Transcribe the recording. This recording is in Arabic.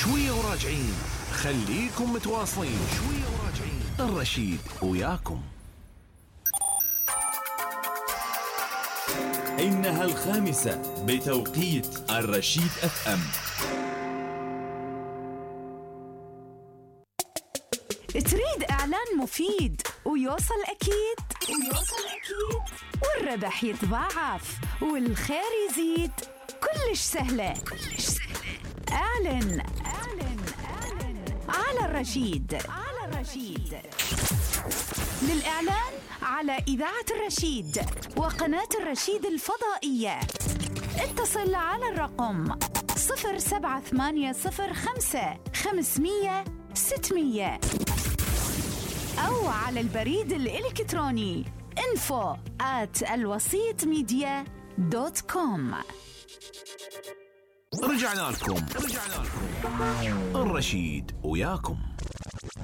شوية وراجعين، خليكم متواصلين. شوية وراجعين، الرشيد وياكم. إنها 5 بتوقيت الرشيد FM. تريد إعلان مفيد ويوصل أكيد والربح يتضاعف والخير يزيد، كلش سهلة. اعلن على الرشيد. للإعلان على إذاعة الرشيد وقناة الرشيد الفضائية اتصل على الرقم 07805 500 600 أو على البريد الإلكتروني info@alwasitmedia.com. رجعنا لكم. الرشيد وياكم.